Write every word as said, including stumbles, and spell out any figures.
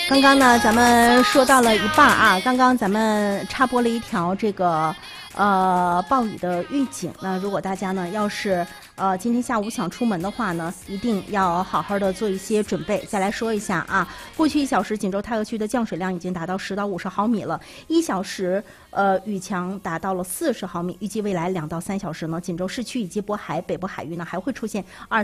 刚刚呢，咱们说到了一半啊，刚刚咱们插播了一条这个呃暴雨的预警。那如果大家呢要是呃今天下午想出门的话呢，一定要好好的做一些准备。再来说一下啊，过去一小时锦州太和区的降水量已经达到十到五十毫米了，一小时呃雨强达到了四十毫米，预计未来两到三小时呢，锦州市区以及渤海北部海域呢还会出现二